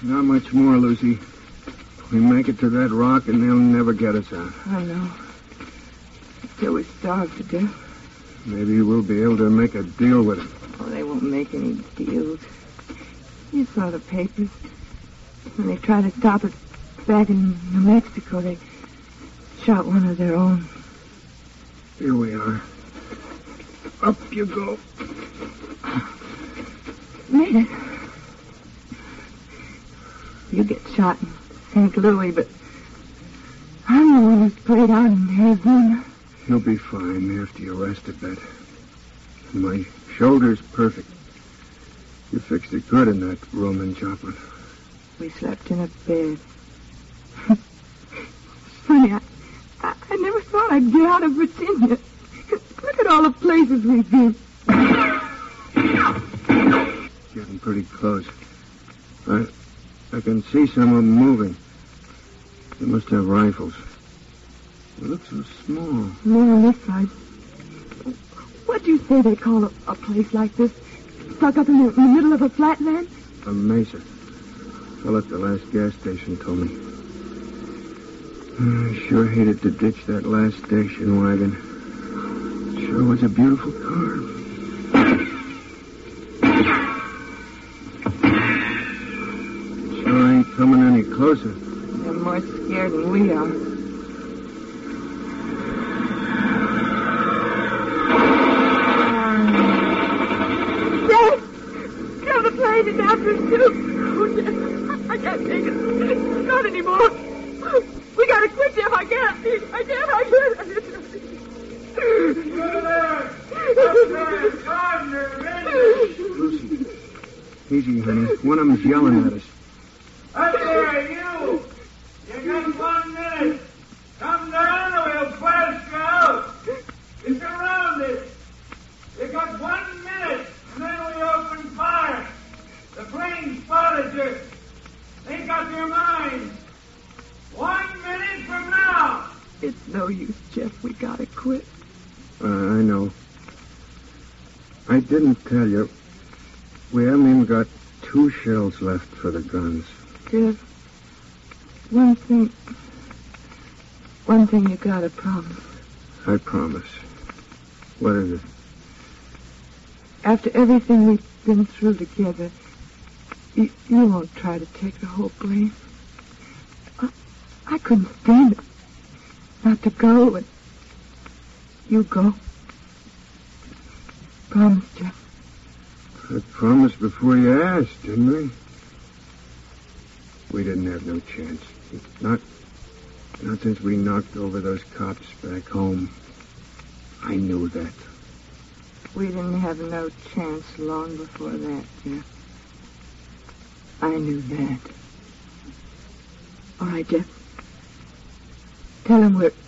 Not much more, Lucy. We make it to that rock and they'll never get us out. I know. Until we starve to death. Maybe we'll be able to make a deal with them. Oh, they won't make any deals. You saw the papers. When they tried to stop us back in New Mexico, they shot one of their own. Here we are. Up you go. Made it. You get shot in St. Louis, but I'm the one who's played out in Arizona. You'll be fine after you rest a bit. My shoulder's perfect. You fixed it good in that room in Joplin. We slept in a bed. Funny, I never thought I'd get out of Virginia. Look at all the places we've been. Getting pretty close. I can see some of them moving. They must have rifles. They look so small. No, on this side. What do you say they call a place like this? Stuck up in the middle of a flatland? A mesa. Fell at the last gas station told me. I sure hated to ditch that last station wagon. It sure was a beautiful car. Sure ain't coming any closer. They're more scared than we are. Dad! Kill the plane and after us, too. Oh, Dad, I can't take it. Not anymore. We gotta quit, Jeff. I can't. Lucy. Easy, honey. One of them's yelling at us. Up there, you! You got 1 minute. Come down or we'll blast you out. You're surrounded. You got 1 minute, and then we open fire. The plane spotted you. They got your minds. 1 minute from now. It's no use, Jeff. We gotta quit. I know. I didn't tell you. We haven't even got 2 shells left for the guns. Jeff, one thing you gotta promise. I promise. What is it? After everything we've been through together, you won't try to take the whole blame. I couldn't stand it. Not to go, and you go. Promise, Jeff. I promised before you asked, didn't we? We didn't have no chance. Not since we knocked over those cops back home. I knew that. We didn't have no chance long before that, Jeff. I knew that. All right, Jeff. Tell him we're